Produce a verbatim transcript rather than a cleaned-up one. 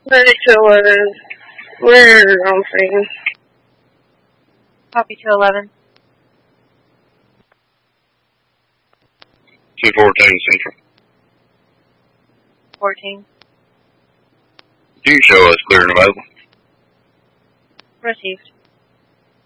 Ready to eleven. We're on scene. Copy to eleven. two fourteen Central. fourteen. Do you show us clear and available? Received.